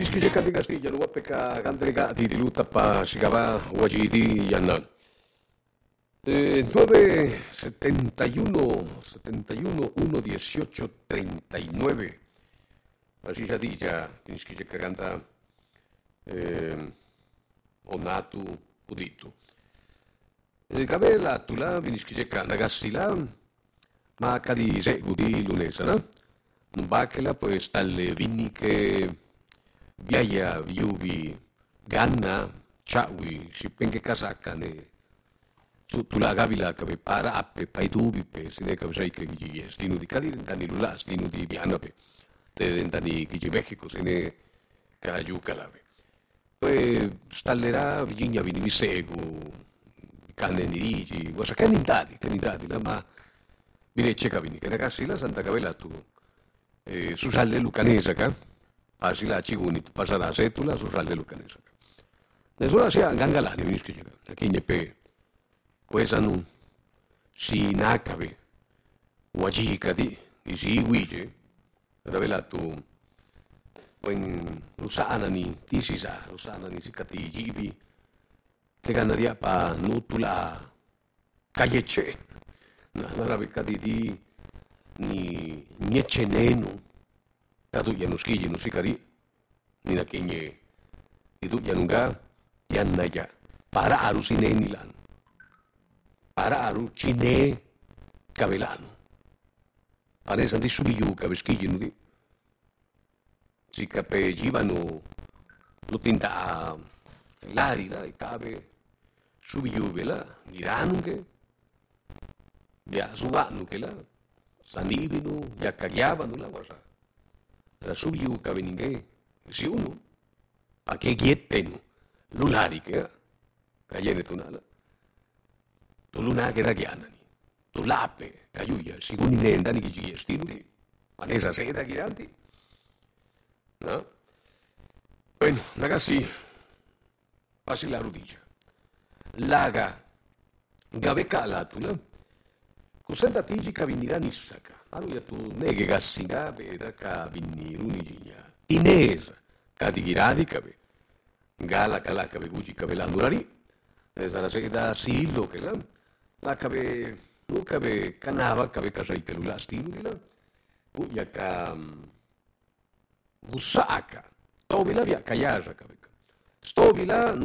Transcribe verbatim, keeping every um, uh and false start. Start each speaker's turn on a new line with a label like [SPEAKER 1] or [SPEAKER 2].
[SPEAKER 1] Vinskije kati Castilla, luwa peka gandrega di diluta pa sigaba wajidi yanan. Eh, nueve setenta y uno, setenta y uno, uno dieciocho, treinta y nueve. Así ya di ya, Vinskije kaganta eh, onatu puditu. Eh, Gabela tula Vinskije kanagasila, ma kadi segudi lunesa, ¿no? Numbakela pues talle vini che viaia viuvi ganna chawi si penke kasaka ne su tula gavila che para appe paidubi pe sine che sai che gi stinu di kali dani lula stinu di biana pe de dani gi Mexico sine kaju kalave poi stallerà vigna vini mi segu canne nirigi cosa canindati canindati ma mire checa vini che ragazzi la Santa Gavela tu Eh, susalle lucanesaka, asila chigunit pasada setula susalle lucanesaka. Nesuna sia gangalani miskijika. Akinyepe kuesanu si nakabe wajika di isi wije ravela tu wen usana ni tisisa usana ni sikati jibi que ganaría pa nutula calleche na rabikati di ni niechenenu tatu yanuskiji nusikari ni na kenye itu yanunga yanaya para aru sinenilan para aru chine kabelano anes andi subiyu kabeski nudi sikape jibanu lutinda lari la ikabe subiyu bela niranunge ya subanu kela sanibinu ya kagyabanu la wasa la subiyu kabeninge si uno a que gietenu lulari ke kayene tunala tu luna que da gyanani tu lape kayuya siguni nenda ni gigi estindi manesa seda giranti no bueno ragazzi passi la rodilla laga gabeka latula kusenta tiji kabinira nisaka aru ya tu nege gassiga beda kabiniru nijinya inesa kadigiradi kabe gala kala kabe guji kabe landurari esa la seda silo que la la kabe no kabe kanava kabe kasai kelula stilu dila uya ka busaka tobila via kayaja kabe stovila